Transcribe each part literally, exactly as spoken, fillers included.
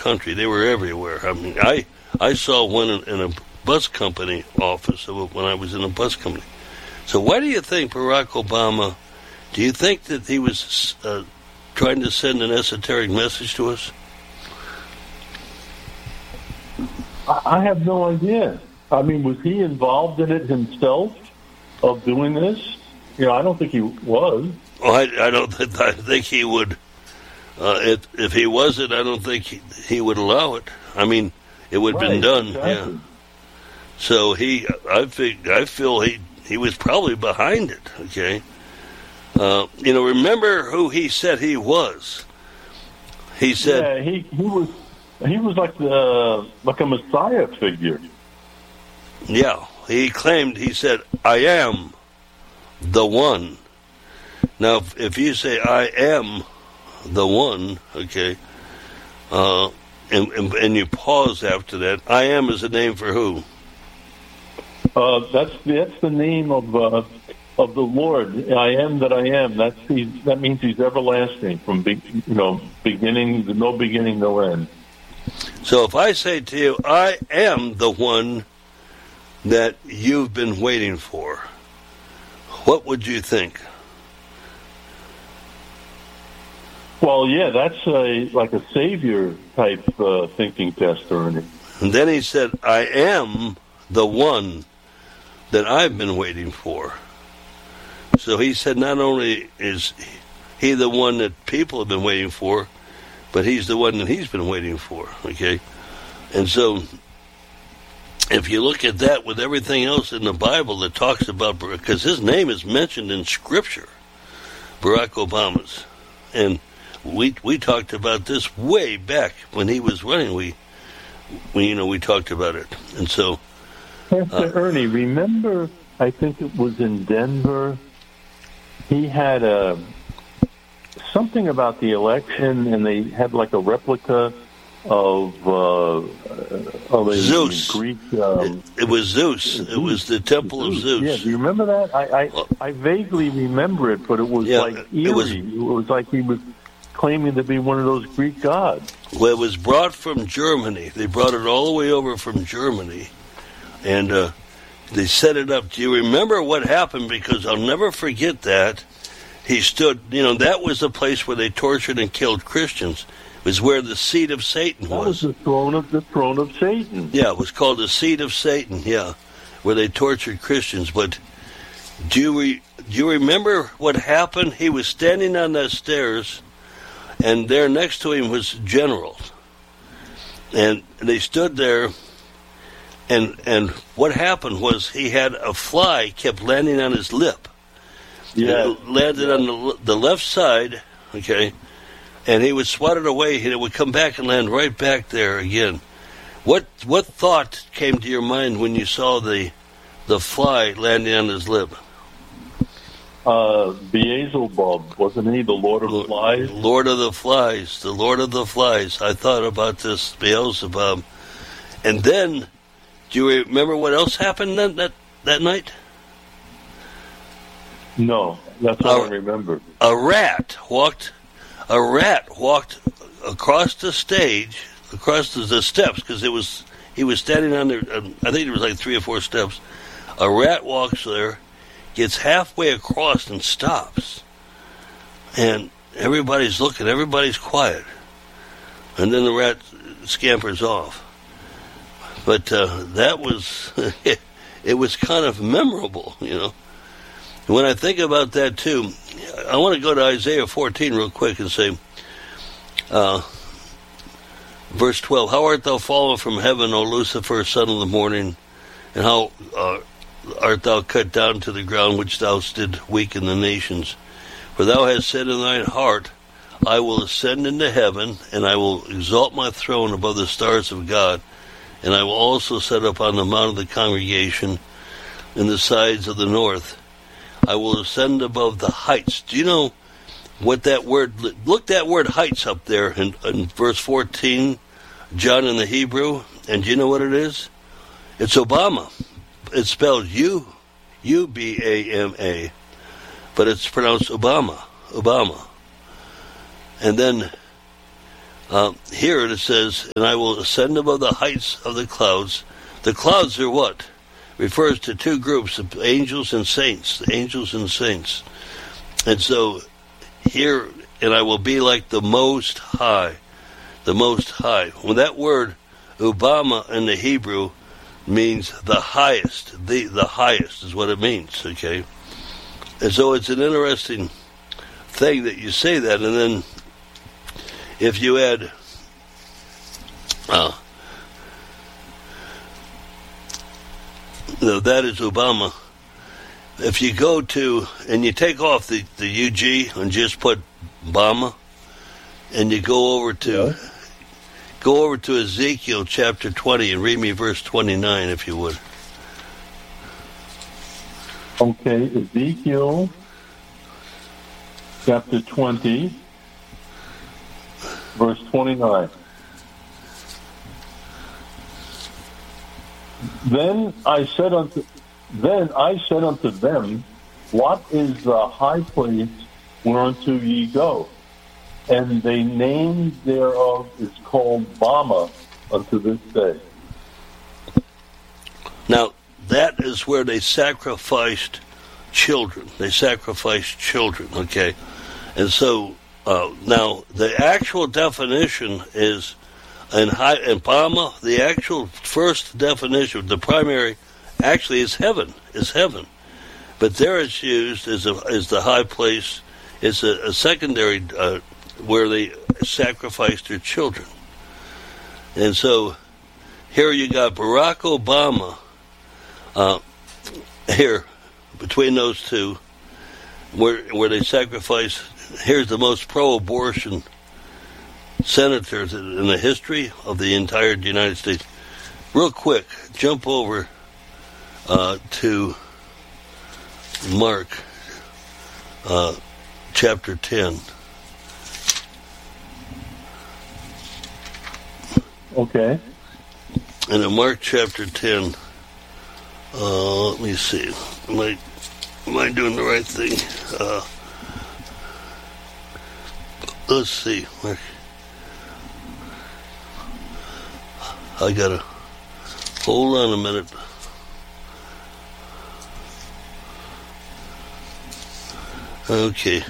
country. They were everywhere. I mean, I I saw one in, in a bus company office when I was in a bus company. So why do you think Barack Obama, do you think that he was uh, trying to send an esoteric message to us? I have no idea. I mean, was he involved in it himself of doing this? You know, I don't think he was. Well, I, I don't th- I think he would. Uh, if, if he wasn't, I don't think he, he would allow it. I mean, it would have right, been done. exactly. Yeah. So he, I think, I feel he he was probably behind it. Okay. Uh, you know, remember who he said he was. He said, yeah, he he was he was like the like a Messiah figure. Yeah, he claimed. He said, "I am the one." Now, if, if you say "I am the one," okay, uh, and, and and you pause after that, "I am" is a name for who? Uh, that's that's the name of uh, of the Lord. I am that I am. That's he's, that means he's everlasting from be, you know beginning, no beginning, no end. So if I say to you, "I am the one that you've been waiting for," what would you think? Well, yeah, that's a like a savior type uh, thinking test, Ernie. And then he said, "I am the one that I've been waiting for." So he said not only is he the one that people have been waiting for, but he's the one that he's been waiting for, okay? And so if you look at that with everything else in the Bible that talks about, because his name is mentioned in Scripture, Barack Obama's, and we we talked about this way back when he was running. We, we you know, we talked about it. And so Pastor uh, Ernie, remember, I think it was in Denver, he had a something about the election, and they had like a replica of uh, of a Zeus. Greek. Um, it, it was Zeus. It was the temple Zeus. of Zeus. Yeah, do you remember that? I I, well, I vaguely remember it, but it was yeah, like eerie. It was, it was like he was claiming to be one of those Greek gods. Well, it was brought from Germany. They brought it all the way over from Germany, and uh, they set it up. Do you remember what happened? Because I'll never forget that. He stood, you know, that was the place where they tortured and killed Christians. It was where the seat of Satan was. was. That was the throne of the throne of Satan. Yeah, it was called the seat of Satan. Yeah, where they tortured Christians. But do you re, do you remember what happened? He was standing on the stairs, and there next to him was generals, and they stood there. And and what happened was he had a fly kept landing on his lip. Yeah, it landed on the the left side, okay, and he would swat it away, and it would come back and land right back there again. What what thought came to your mind when you saw the the fly landing on his lip? Uh, Beelzebub, wasn't he the Lord of the Flies? Lord of the Flies, the Lord of the Flies. I thought about this, Beelzebub. And then, do you remember what else happened that that, that night? No, that's all I remember. A rat walked. A rat walked across the stage, across the, the steps, because it was he was standing on there. Um, I think it was like three or four steps. A rat walks there, gets halfway across, and stops. And everybody's looking. Everybody's quiet. And then the rat scampers off. But uh, that was it, it was kind of memorable, you know. When I think about that, too, I want to go to Isaiah fourteen real quick and say, uh, verse twelve, "How art thou fallen from heaven, O Lucifer, son of the morning, and how uh, art thou cut down to the ground, which thou didst weaken the nations? For thou hast said in thine heart, I will ascend into heaven, and I will exalt my throne above the stars of God, and I will also set up on the mount of the congregation in the sides of the north. I will ascend above the heights." Do you know what that word, look that word heights up there in, in verse fourteen, John in the Hebrew, and do you know what it is? It's Obama. It's spelled U, U B A M A, but it's pronounced Obama, Obama. And then Uh, here it says, and I will ascend above the heights of the clouds. The clouds are what? Refers to two groups of angels and saints. The angels and saints. And so here, and I will be like the Most High. The Most High. When that word, Ubama in the Hebrew, means the highest. The, the highest is what it means, okay? And so it's an interesting thing that you say that, and then if you add uh, no, that is Obama. If you go to, and you take off the, the U G and just put Obama, and you go over to yeah. go over to Ezekiel chapter twenty and read me verse twenty-nine, if you would. Okay, Ezekiel chapter twenty, verse twenty-nine. Then I said unto then I said unto them, what is the high place whereunto ye go? And the name thereof is called Bama unto this day. Now, that is where they sacrificed children. They sacrificed children, okay? And so, uh, now, the actual definition is, in, high, in Bama, the actual first definition, the primary, actually is heaven, is heaven. But there it's used as, a, as the high place. It's a, a secondary uh, where they sacrificed their children. And so, here you got Barack Obama, uh, here, between those two, where where they sacrifice. Here's the most pro-abortion senator in the history of the entire United States. Real quick, jump over uh, to Mark uh, chapter ten. Okay. And in Mark chapter ten, uh, let me see. Am I, am I doing the right thing? Uh, let's see. Mark. I gotta hold on a minute. Okay.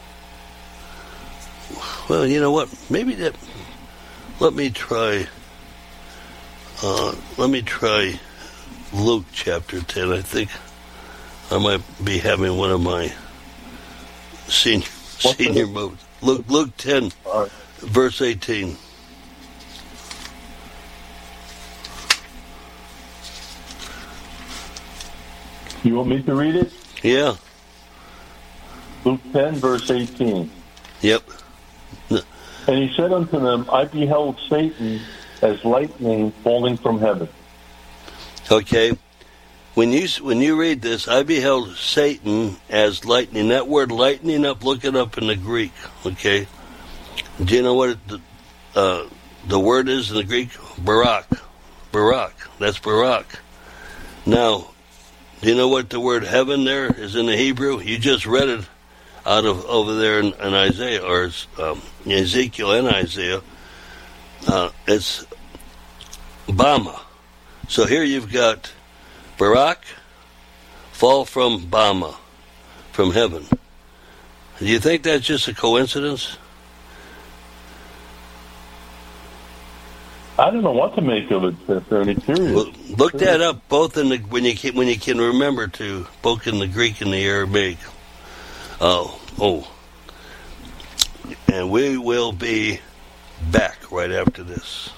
Well, you know what? Maybe that. Let me try. Uh, let me try Luke chapter ten. I think I might be having one of my senior What's senior modes. Luke Luke ten, right. Verse eighteen. You want me to read it? Yeah. Luke ten, verse eighteen. Yep. And he said unto them, I beheld Satan as lightning falling from heaven. Okay. When you when you read this, I beheld Satan as lightning. That word lightning up, look it up in the Greek. Okay. Do you know what it, the, uh, the word is in the Greek? Barak. Barak. That's Barak. Now, do you know what the word heaven there is in the Hebrew? You just read it out of over there in, in Isaiah, or um, Ezekiel and Isaiah. Uh, it's Bama. So here you've got Barak, fall from Bama, from heaven. Do you think that's just a coincidence? I don't know what to make of it, Ernie. Well, look that up, both in the when you can, when you can remember to, both in the Greek and the Aramaic. Oh, oh, and we will be back right after this.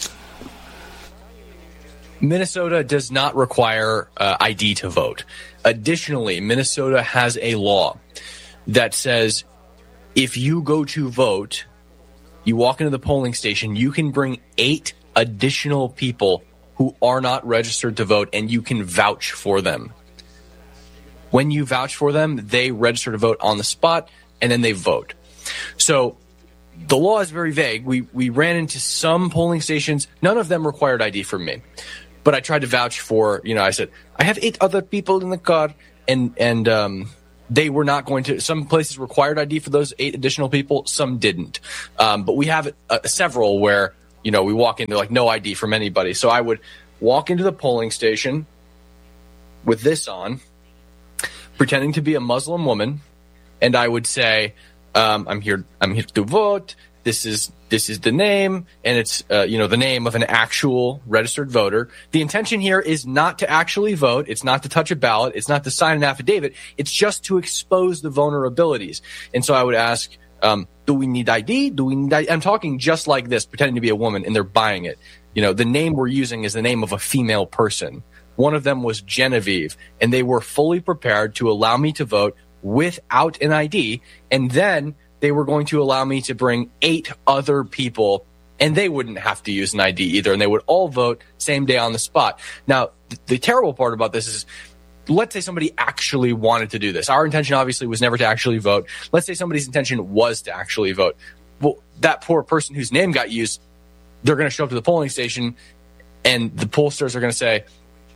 Minnesota does not require uh, I D to vote. Additionally, Minnesota has a law that says if you go to vote, you walk into the polling station, you can bring eight additional people who are not registered to vote, and you can vouch for them. When you vouch for them, they register to vote on the spot, and then they vote. So the law is very vague. We we ran into some polling stations. None of them required I D from me. But I tried to vouch for, you know, I said, I have eight other people in the car, and and um, they were not going to. Some places required I D for those eight additional people, some didn't. Um, but we have uh, several where, you know, we walk in, they're like, no I D from anybody. So I would walk into the polling station with this on, pretending to be a Muslim woman, and I would say, um, I'm here I'm here to vote. This is this is the name, and it's uh, you know the name of an actual registered voter. The intention here is not to actually vote. It's not to touch a ballot. It's not to sign an affidavit. It's just to expose the vulnerabilities. And so I would ask, um, do we need I D? Do we need I D? I'm talking just like this, pretending to be a woman, and they're buying it. You know, the name we're using is the name of a female person. One of them was Genevieve, and they were fully prepared to allow me to vote without an I D, and then they were going to allow me to bring eight other people, and they wouldn't have to use an I D either, and they would all vote same day on the spot. Now, th- the terrible part about this is, let's say somebody actually wanted to do this. Our intention, obviously, was never to actually vote. Let's say somebody's intention was to actually vote. Well, that poor person whose name got used, they're going to show up to the polling station, and the pollsters are going to say,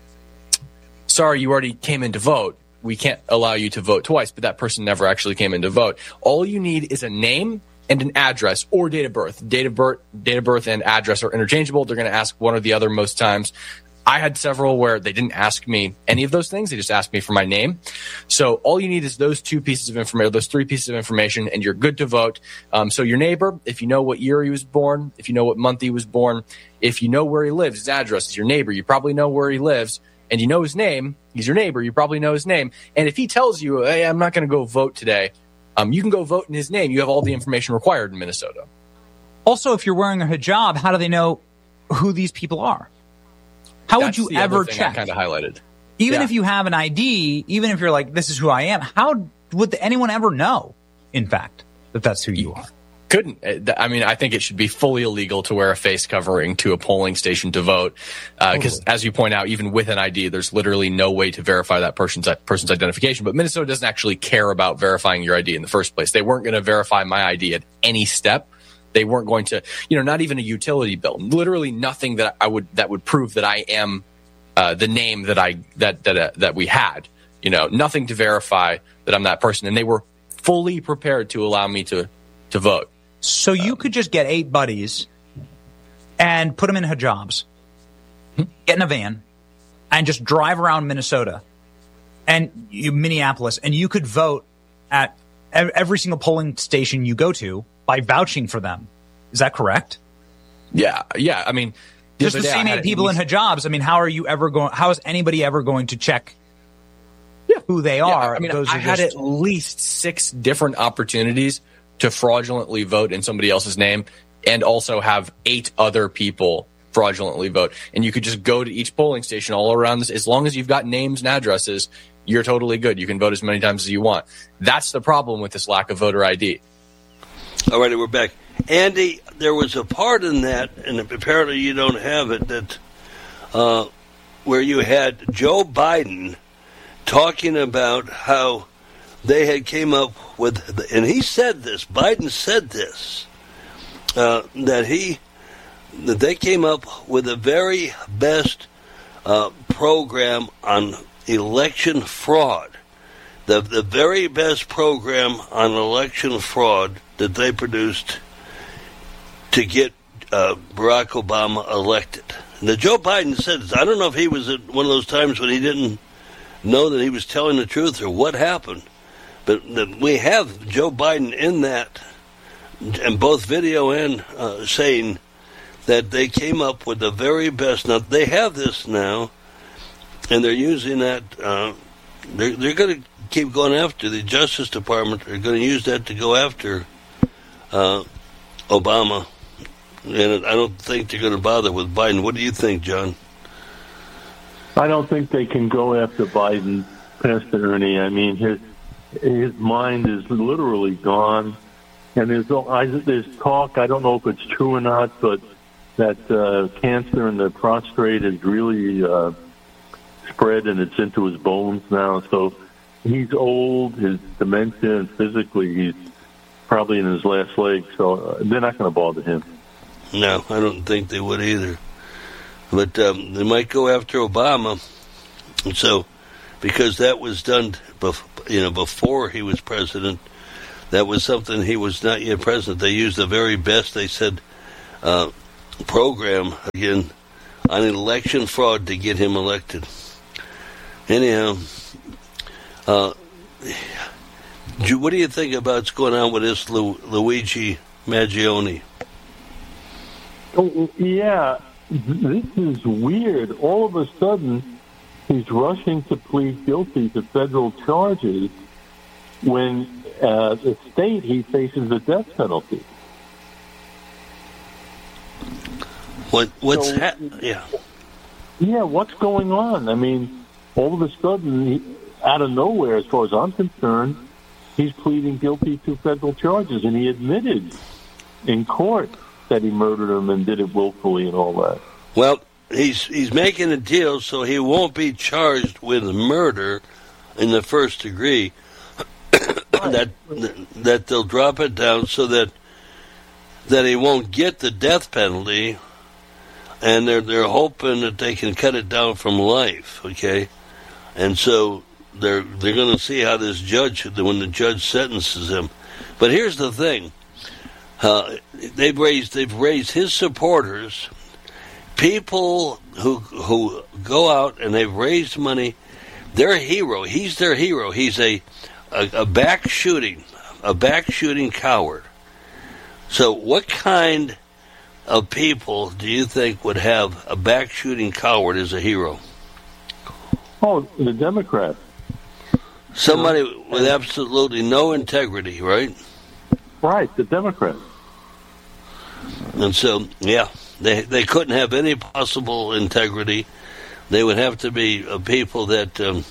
sorry, you already came in to vote. We can't allow you to vote twice, but that person never actually came in to vote. All you need is a name and an address or date of birth. Date of birth, date of birth and address are interchangeable. They're going to ask one or the other most times. I had several where they didn't ask me any of those things. They just asked me for my name. So all you need is those two pieces of information, those three pieces of information, and you're good to vote. Um, so your neighbor, if you know what year he was born, if you know what month he was born, if you know where he lives, his address is your neighbor. You probably know where he lives. And you know his name, he's your neighbor, you probably know his name. And if he tells you, hey, I'm not going to go vote today, um, you can go vote in his name. You have all the information required in Minnesota. Also, if you're wearing a hijab, how do they know who these people are? How That's would you the ever other thing check? I kind of highlighted. Even Yeah. if you have an I D, even if you're like, this is who I am, how would anyone ever know, in fact, that that's who you are? Couldn't. I mean, I think it should be fully illegal to wear a face covering to a polling station to vote. Because uh, as you point out, even with an I D, there's literally no way to verify that person's person's identification. But Minnesota doesn't actually care about verifying your I D in the first place. They weren't going to verify my I D at any step. They weren't going to, you know, not even a utility bill. Literally nothing that I would that would prove that I am uh, the name that I that that uh, that we had. You know, nothing to verify that I'm that person. And they were fully prepared to allow me to to vote. So you could just get eight buddies and put them in hijabs, get in a van, and just drive around Minnesota and you, Minneapolis, and you could vote at every single polling station you go to by vouching for them. Is that correct? Yeah, yeah. I mean, the just the same eight people in hijabs. I mean, how are you ever going? How is anybody ever going to check yeah. who they yeah, are? I mean, Those I are had just... at least six different opportunities to fraudulently vote in somebody else's name and also have eight other people fraudulently vote. And you could just go to each polling station all around this. As long as you've got names and addresses, you're totally good. You can vote as many times as you want. That's the problem with this lack of voter I D. All right, we're back. Andy, there was a part in that, and apparently you don't have it, that uh, where you had Joe Biden talking about how they had came up with, and he said this, Biden said this, uh, that he, that they came up with the very best uh, program on election fraud. The, the very best program on election fraud that they produced to get uh, Barack Obama elected. Now, Joe Biden said this. I don't know if he was at one of those times when he didn't know that he was telling the truth or what happened. But we have Joe Biden in that, and both video and uh, saying that they came up with the very best. Now, they have this now, and they're using that. Uh, they're they're going to keep going after the Justice Department. They're going to use that to go after uh, Obama. And I don't think they're going to bother with Biden. What do you think, John? I don't think they can go after Biden, Pastor Ernie. I mean, his his mind is literally gone. And there's, there's talk, I don't know if it's true or not, but that uh, cancer in the prostate is really uh, spread and it's into his bones now. So he's old, his dementia, and physically he's probably in his last leg. So uh, they're not going to bother him. No, I don't think they would either. But um, they might go after Obama. And so because that was done, bef- you know, before he was president. That was something he was not yet president. They used the very best, they said, uh, program again on election fraud to get him elected. Anyhow, uh, what do you think about what's going on with this Lu- Luigi Mangione? Oh, yeah, this is weird. All of a sudden, he's rushing to plead guilty to federal charges when uh, the state he faces the death penalty. What? What's So- ha- yeah? Yeah, what's going on? I mean, all of a sudden, he, out of nowhere, as far as I'm concerned, he's pleading guilty to federal charges, and he admitted in court that he murdered him and did it willfully and all that. Well, he's he's making a deal so he won't be charged with murder in the first degree. that that they'll drop it down so that that he won't get the death penalty, and they're they're hoping that they can cut it down from life. Okay, and so they're they're going to see how this judge, when the judge sentences him. But here's the thing: uh, they've raised they've raised his supporters, people who who go out and they've raised money. Their hero, he's their hero. He's a a, a back shooting, a back shooting coward. So, what kind of people do you think would have a back shooting coward as a hero? Oh, the Democrat. Somebody with absolutely no integrity, right? Right, the Democrat. And so, yeah, they they couldn't have any possible integrity. They would have to be uh, people that um,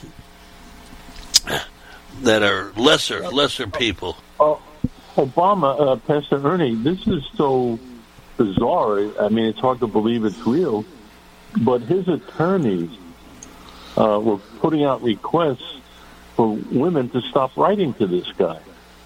that are lesser lesser people. Oh, Obama, uh, Pastor Ernie, this is so bizarre. I mean, it's hard to believe it's real. But his attorneys uh, were putting out requests for women to stop writing to this guy.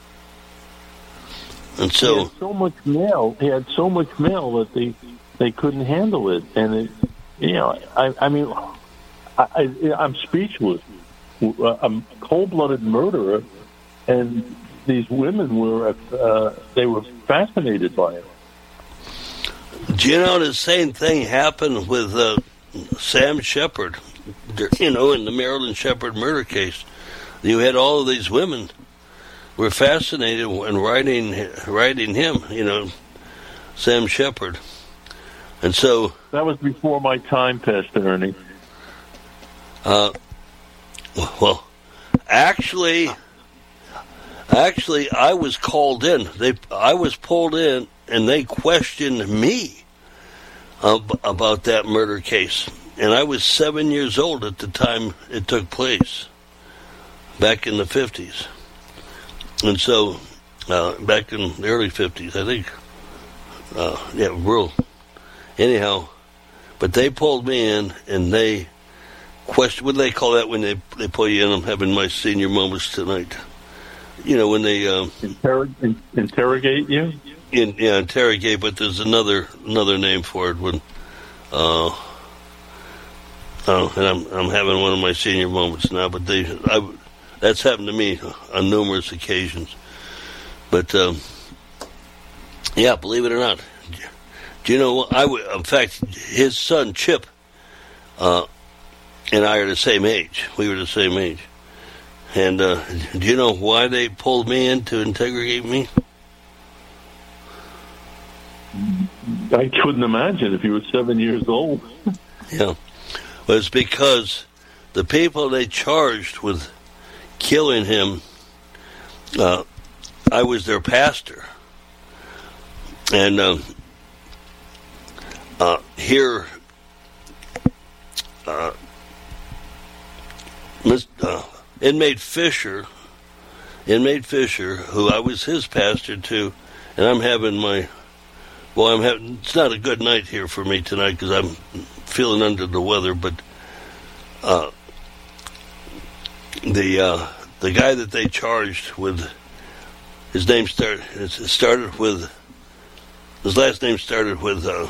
And He so, had so much mail. He had so much mail that they they couldn't handle it, and it, you know, I, I mean, I, I, I'm speechless. I'm a cold-blooded murderer, and these women were uh, they were fascinated by it. do you know the same thing happened with uh, Sam Shepard? You know, in the Marilyn Shepard murder case, you had all of these women were fascinated in writing writing him. You know, Sam Shepard, and so That was before my time, Pastor Ernie. uh, well, actually, actually, I was called in. They, I was pulled in, and they questioned me ab- about that murder case. And I was seven years old at the time it took place, back in the fifties. And so, uh, back in the early fifties, I think. Uh, yeah, real. Anyhow, but they pulled me in, and they question. What do they call that when they they pull you in? I'm having my senior moments tonight. You know, when they uh, Interrog- in- interrogate you? in, yeah, interrogate. But there's another another name for it when. Uh, oh, and I'm I'm having one of my senior moments now. But they, I, that's happened to me on numerous occasions. But um, yeah, believe it or not, do you know? I w- in fact, his son Chip. Uh, and I are the same age. We were the same age. And uh, do you know why they pulled me in to interrogate me? I couldn't imagine if you were seven years old. Yeah. Well, it's because the people they charged with killing him, uh, I was their pastor. And uh, uh, here, uh, Uh, inmate Fisher, inmate Fisher, who I was his pastor too, and I'm having my, well, I'm having. It's not a good night here for me tonight because I'm feeling under the weather. But uh, the uh, the guy that they charged with, his name started. It started with his last name started with uh,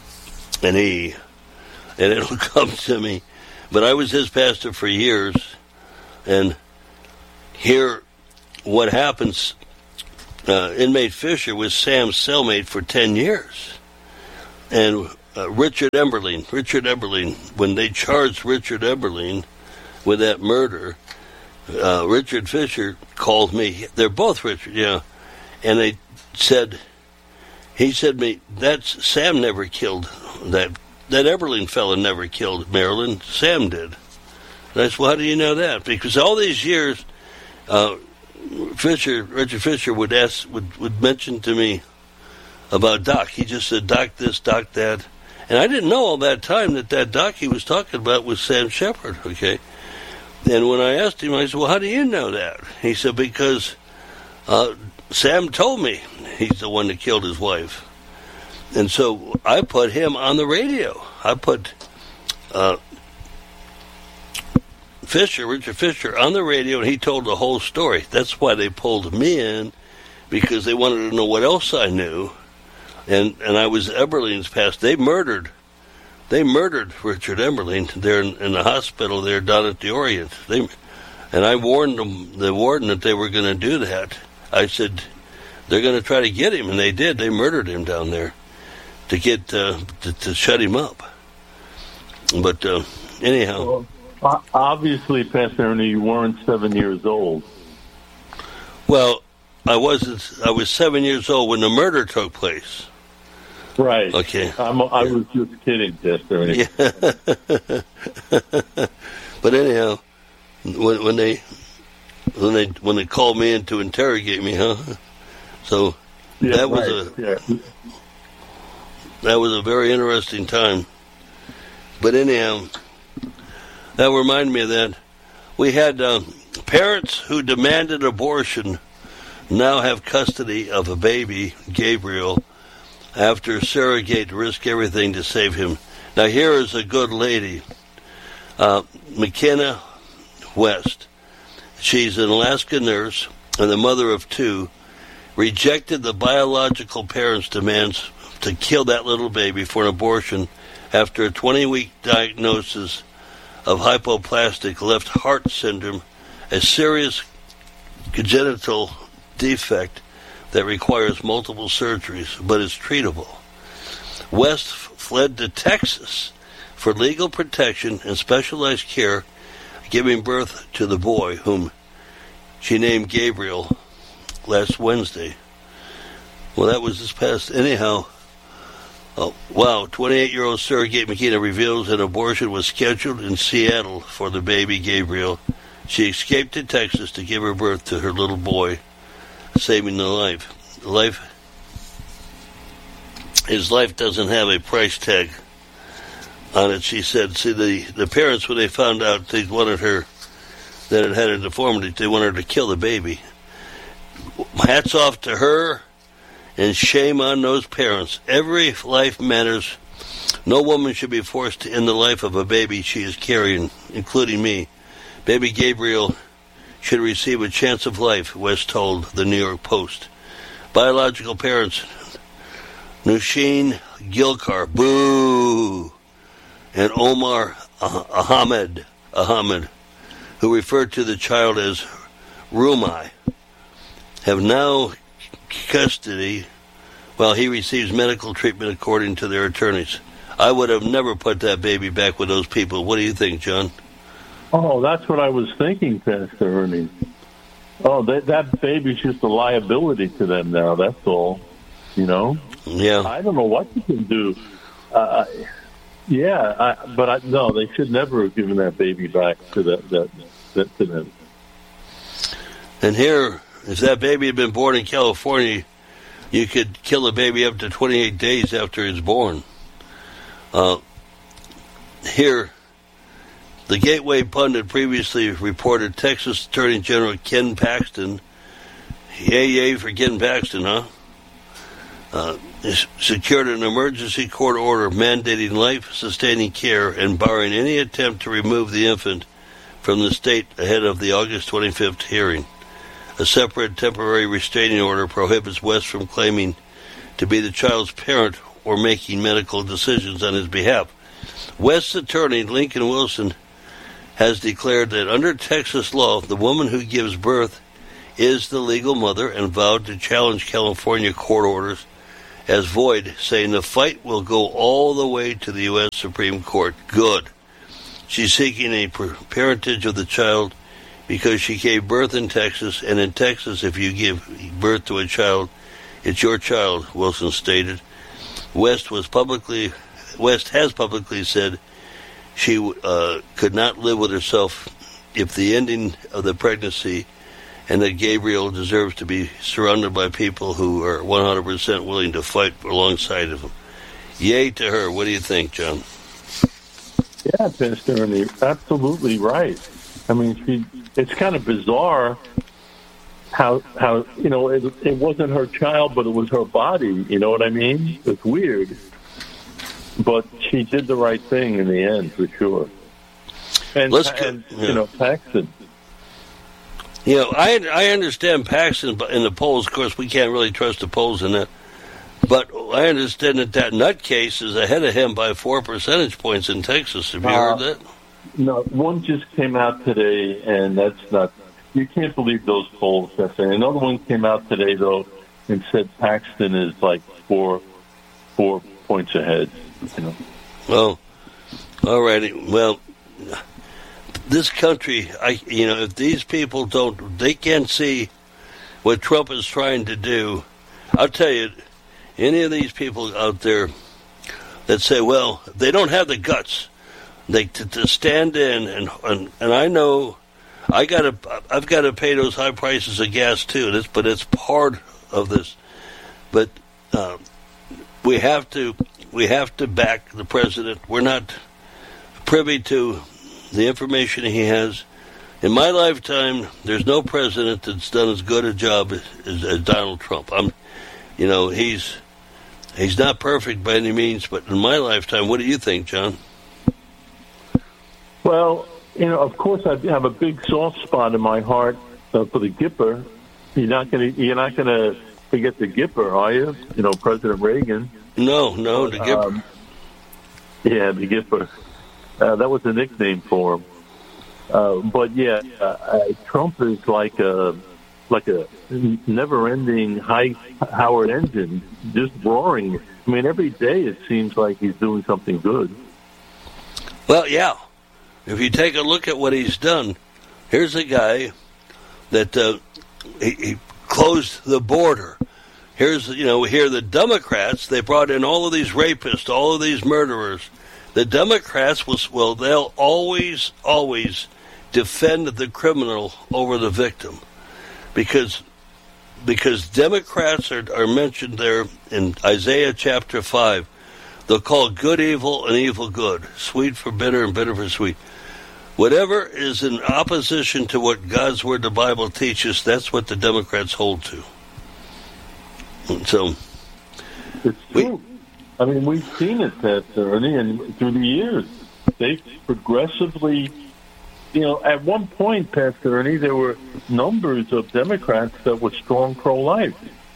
an E, and it'll come to me. But I was his pastor for years, And here, what happens, uh, inmate Fisher was Sam's cellmate for ten years. And uh, Richard Emberling, Richard Emberling, when they charged Richard Emberling with that murder, uh, Richard Fisher called me. They're both Richard, yeah. And they said, he said to me, that's, Sam never killed that, that Emberling fella never killed Marilyn, Sam did. And I said, well, how do you know that? Because all these years, uh, Fisher, Richard Fisher would ask, would, would mention to me about Doc. He just said, Doc this, Doc that. And I didn't know all that time that that Doc he was talking about was Sam Shepard, okay? And when I asked him, I said, well, how do you know that? He said, because uh, Sam told me he's the one that killed his wife. And so I put him on the radio. I put uh, Fisher, Richard Fisher, on the radio, and he told the whole story. That's why they pulled me in, because they wanted to know what else I knew. And and I was Emberling's past. They murdered, they murdered Richard Emberling there in, in the hospital there down at the Orient. They, and I warned them, the warden, that they were going to do that. I said, they're going to try to get him, and they did. They murdered him down there to get uh, to, to shut him up. But uh, anyhow, well, obviously, Pastor Ernie, you weren't seven years old. Well, I wasn't. I was seven years old when the murder took place. Right. Okay. I'm, I was just kidding, Pastor Ernie. Yeah. But anyhow, when, when they when they when they called me in to interrogate me, huh? So yeah, that was right. a yeah. that was a very interesting time. But anyhow, that reminded me of that. We had uh, parents who demanded abortion now have custody of a baby, Gabriel, after surrogate risked everything to save him. Now here is a good lady, uh, McKenna West. She's an Alaska nurse and the mother of two, rejected the biological parents' demands to kill that little baby for an abortion after a twenty-week diagnosis of hypoplastic left heart syndrome, a serious congenital defect that requires multiple surgeries, but is treatable. West fled to Texas for legal protection and specialized care, giving birth to the boy, whom she named Gabriel last Wednesday. Well, that was this past, anyhow. Oh, wow, twenty-eight-year-old surrogate McKenna reveals an abortion was scheduled in Seattle for the baby Gabriel. She escaped to Texas to give her birth to her little boy, saving the life. Life, his life doesn't have a price tag on it, she said. See, the, the parents, when they found out they wanted her, that it had a deformity, they wanted her to kill the baby. Hats off to her, and shame on those parents. Every life matters. No woman should be forced to end the life of a baby she is carrying, including me. Baby Gabriel should receive a chance of life, West told the New York Post. Biological parents, Nushin Gilkar, boo, and Omar Ahmed, Ahmed, who referred to the child as Rumai, have now custody while he receives medical treatment according to their attorneys. I would have never put that baby back with those people. What do you think, John? Oh, that's what I was thinking, Pastor Ernie. Oh, that, that baby's just a liability to them now, that's all. You know? Yeah. I don't know what you can do. Uh, yeah, I, but I, no, they should never have given that baby back to, that, that, that, to them. And here, if that baby had been born in California, you could kill a baby up to twenty-eight days after it's born. Uh, here, the Gateway Pundit previously reported Texas Attorney General Ken Paxton, yay, yay for Ken Paxton, huh? Uh, secured an emergency court order mandating life-sustaining care and barring any attempt to remove the infant from the state ahead of the August twenty-fifth hearing. A separate temporary restraining order prohibits West from claiming to be the child's parent or making medical decisions on his behalf. West's attorney, Lincoln Wilson, has declared that under Texas law, the woman who gives birth is the legal mother and vowed to challenge California court orders as void, saying the fight will go all the way to the U S Supreme Court. Good. She's seeking a parentage of the child because she gave birth in Texas, and in Texas, if you give birth to a child, it's your child, Wilson stated. West was publicly, West has publicly said she uh, could not live with herself if the ending of the pregnancy, and that Gabriel deserves to be surrounded by people who are one hundred percent willing to fight alongside of him. Yay to her. What do you think, John? Yeah, Pastor Ernie, absolutely right. I mean, she, it's kind of bizarre how, how you know, it, it wasn't her child, but it was her body. You know what I mean? It's weird. But she did the right thing in the end, for sure. And, Let's and yeah. you know, Paxton. You know, I I understand Paxton in the polls. Of course, we can't really trust the polls in that. But I understand that that nutcase is ahead of him by four percentage points in Texas. Have you Uh, heard that? No, one just came out today, and that's not. You can't believe those polls. Pastor. Another one came out today, though, and said Paxton is like four, four points ahead. You know. Well, all righty. Well, this country, I you know, if these people don't, they can't see what Trump is trying to do. I'll tell you, any of these people out there that say, well, they don't have the guts, they to, to stand in, and, and and I know I got to, I've got to pay those high prices of gas too. This, but it's part of this. But uh, we have to, we have to back the president. We're not privy to the information he has. In my lifetime, there's no president that's done as good a job as, as, as Donald Trump. I'm, you know, he's he's not perfect by any means, but in my lifetime, what do you think, John? Well, you know, of course, I have a big soft spot in my heart uh, for the Gipper. You're not going to, you're not going to forget the Gipper, are you? You know, President Reagan. No, no, the Gipper. Um, yeah, the Gipper. Uh, that was a nickname for him. Uh, but yeah, uh, uh, Trump is like a like a never-ending high Howard engine, just roaring. I mean, every day it seems like he's doing something good. Well, yeah. If you take a look at what he's done, here's a guy that uh, he, he closed the border. Here's, you know, here the Democrats, they brought in all of these rapists, all of these murderers. The Democrats, was well, they'll always, always defend the criminal over the victim. Because because Democrats are, are mentioned there in Isaiah chapter five. They'll call good evil and evil good, sweet for bitter and bitter for sweet. Whatever is in opposition to what God's Word, the Bible teaches, that's what the Democrats hold to. And so, it's true. We, I mean, we've seen it, Pastor Ernie, and through the years, they've progressively, you know, at one point, Pastor Ernie, there were numbers of Democrats that were strong pro-life.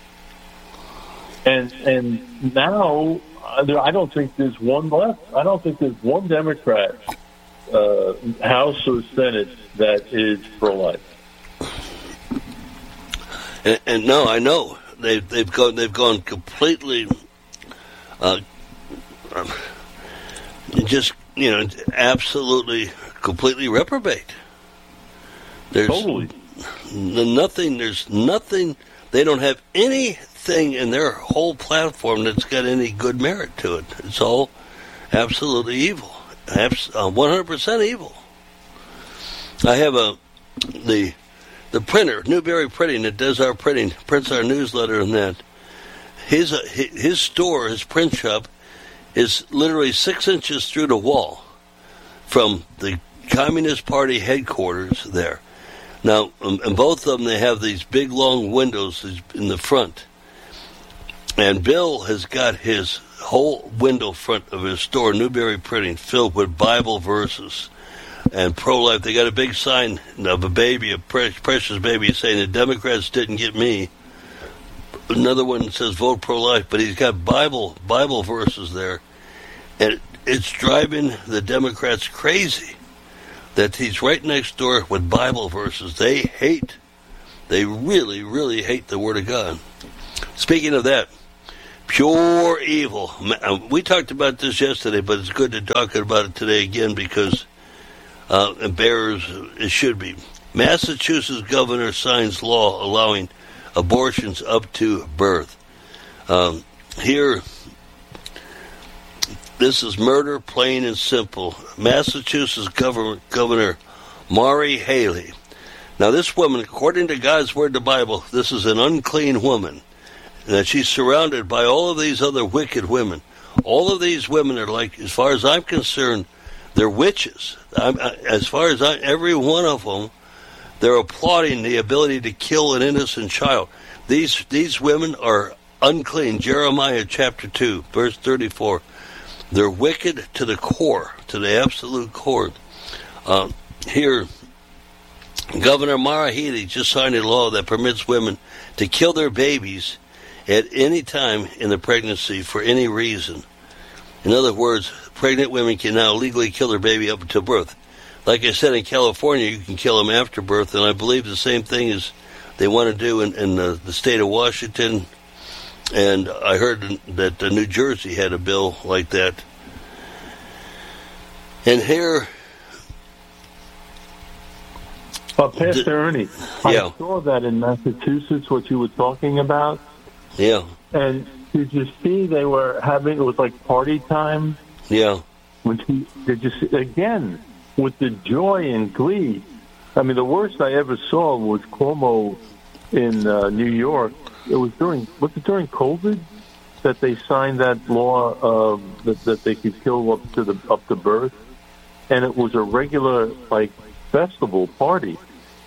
And and now, I don't think there's one left. I don't think there's one Democrat, uh, House or Senate, that is pro-life. And, and no, I know they've they've gone they've gone completely, uh, just you know, absolutely, completely reprobate. There's totally nothing. There's nothing. They don't have anything in their whole platform that's got any good merit to it. It's all absolutely evil, one hundred percent evil. I have a the the printer, Newberry Printing, that does our printing, prints our newsletter, and that his uh, his store, his print shop, is literally six inches through the wall from the Communist Party headquarters there. Now, um, and both of them, they have these big, long windows in the front. And Bill has got his whole window front of his store, Newberry Printing, filled with Bible verses and pro-life. They got a big sign of a baby, a precious baby, saying the Democrats didn't get me. Another one says vote pro-life, but he's got Bible Bible verses there. And it's driving the Democrats crazy. that he's right next door with Bible verses. They hate, they really, really hate the Word of God. Speaking of that, pure evil. We talked about this yesterday, but it's good to talk about it today again because uh, it bears, it should be. Massachusetts governor signs law allowing abortions up to birth. Um, here, this is murder, plain and simple. Massachusetts governor, Governor Maura Healey. Now, this woman, according to God's Word, the Bible, this is an unclean woman. That she's surrounded by all of these other wicked women. All of these women are like, as far as I'm concerned, they're witches. I'm, as far as I, every one of them, they're applauding the ability to kill an innocent child. These these women are unclean. Jeremiah chapter two, verse thirty-four. They're wicked to the core, to the absolute core. Uh, here, Governor Maura Healey just signed a law that permits women to kill their babies at any time in the pregnancy for any reason. In other words, pregnant women can now legally kill their baby up until birth. Like I said, in California, you can kill them after birth, and I believe the same thing is they want to do in, in the, the state of Washington, and I heard that uh, New Jersey had a bill like that. And here... Uh, Pastor the, Ernie, yeah. I saw that in Massachusetts, what you were talking about. Yeah. And did you see they were having, it was like party time? Yeah. When she, did you see, again, with the joy and glee. I mean, the worst I ever saw was Cuomo in uh, New York. It was during, was it during COVID that they signed that law uh, that, that they could kill up to the up to birth? And it was a regular, like, festival party.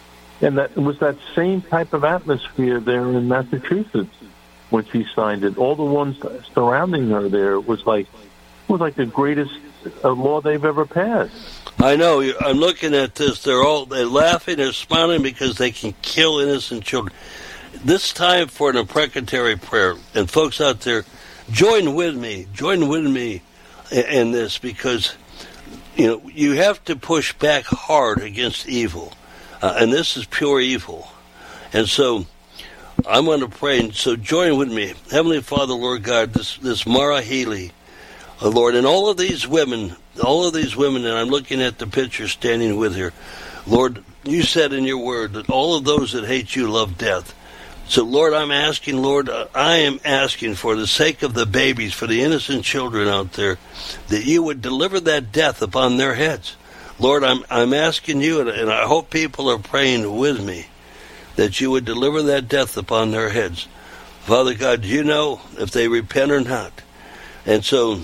And that it was that same type of atmosphere there in Massachusetts when she signed it. All the ones surrounding her there, it was like it was like the greatest uh, law they've ever passed. I know. I'm looking at this. They're all they're laughing, they're smiling because they can kill innocent children. This time for an imprecatory prayer, and folks out there, join with me. Join with me in, in this because you know you have to push back hard against evil, uh, and this is pure evil, and so. I'm going to pray, and so join with me. Heavenly Father, Lord God, this, this Maura Healey, uh, Lord, and all of these women, all of these women, and I'm looking at the picture standing with her. Lord, you said in your word that all of those that hate you love death. So, Lord, I'm asking, Lord, uh, I am asking for the sake of the babies, for the innocent children out there, that you would deliver that death upon their heads. Lord, I'm, I'm asking you, and, and I hope people are praying with me, that you would deliver that death upon their heads. Father God, you know if they repent or not. And so,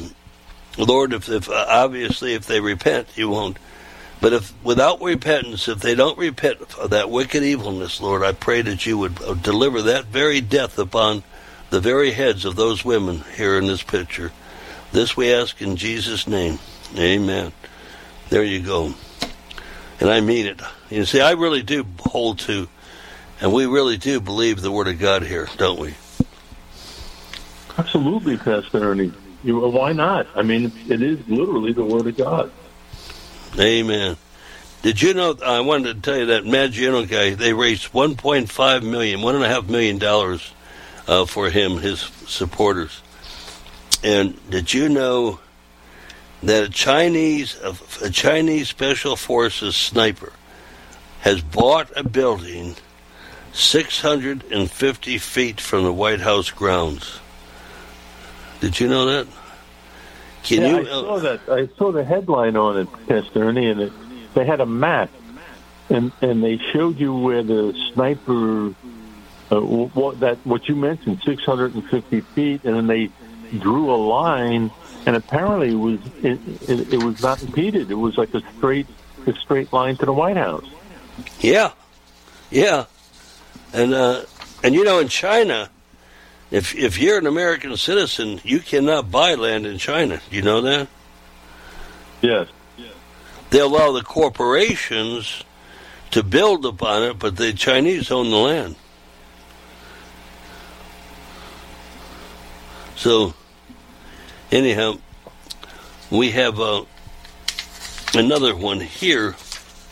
Lord, if, if uh, obviously if they repent, you won't. But if without repentance, if they don't repent of that wicked evilness, Lord, I pray that you would uh, deliver that very death upon the very heads of those women here in this picture. This we ask in Jesus' name. Amen. There you go. And I mean it. You see, I really do hold to And we really do believe the Word of God here, don't we? Absolutely, Pastor Ernie. You, why not? I mean, it is literally the Word of God. Amen. Did you know, I wanted to tell you that Maggiano guy, they raised one point five million dollars, one point five million dollars uh, for him, his supporters. And did you know that a Chinese, a Chinese Special Forces sniper has bought a building six hundred fifty feet from the White House grounds? Did you know that? Can yeah, you? I saw that. I saw the headline on it, Pastor Ernie, and it, they had a map, and and they showed you where the sniper, uh, what that what you mentioned, six hundred fifty feet, and then they drew a line, and apparently it was it, it, it was not impeded. It was like a straight a straight line to the White House. Yeah, yeah. And uh, and you know, in China, if if you're an American citizen, you cannot buy land in China. Do you know that? Yes. They allow the corporations to build upon it, but the Chinese own the land. So, anyhow, we have uh, another one here.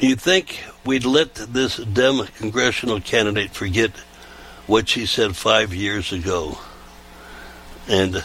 You think we'd let this Dem congressional candidate forget what she said five years ago? And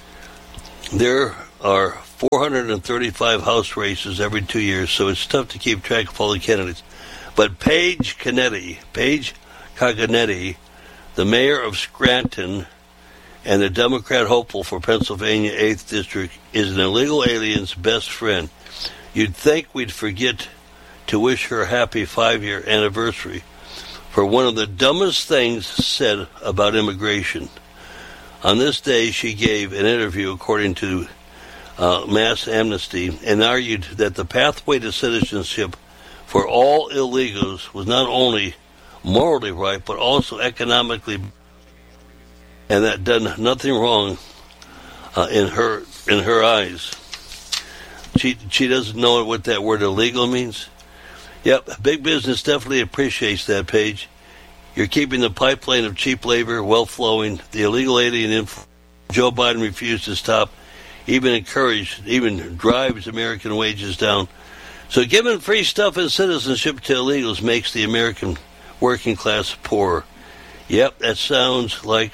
there are four hundred thirty-five House races every two years, so it's tough to keep track of all the candidates. But Paige Canetti, Paige Caganetti, the mayor of Scranton and the Democrat hopeful for Pennsylvania eighth District, is an illegal alien's best friend. You'd think we'd forget to wish her a happy five-year anniversary for one of the dumbest things said about immigration. On this day, she gave an interview, according to uh, Mass Amnesty, and argued that the pathway to citizenship for all illegals was not only morally right, but also economically, and that done nothing wrong uh, in her in her eyes. She she doesn't know what that word illegal means. Yep, big business definitely appreciates that, Paige. You're keeping the pipeline of cheap labor well flowing. The illegal alien influence Joe Biden refused to stop, even encouraged, even drives American wages down. So giving free stuff and citizenship to illegals makes the American working class poorer. Yep, that sounds like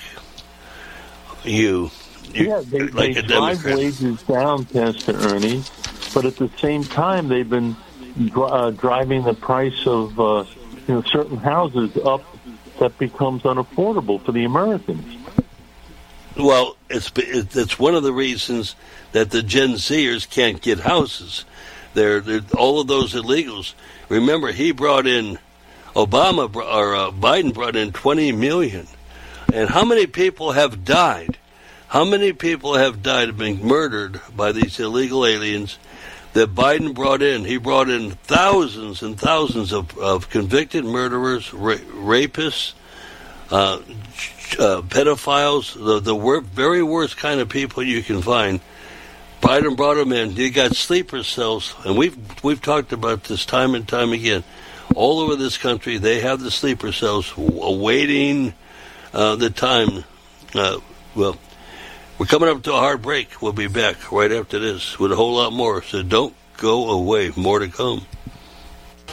you. You're yeah, they, like they a drive Democrat. wages down, Pastor Ernie, but at the same time, they've been uh, driving the price of uh, you know certain houses up that becomes unaffordable for the Americans. Well, it's it's one of the reasons that the Gen Zers can't get houses. They're, they're all of those illegals. Remember, he brought in Obama or uh, Biden brought in twenty million, and how many people have died? How many people have died of being murdered by these illegal aliens that Biden brought in? He brought in thousands and thousands of, of convicted murderers, ra- rapists, uh, uh, pedophiles, the, the wor- very worst kind of people you can find. Biden brought them in. You got sleeper cells, and we've we've talked about this time and time again. All over this country, they have the sleeper cells awaiting uh, the time. Uh, well, we're coming up to a hard break. We'll be back right after this with a whole lot more. So don't go away. More to come.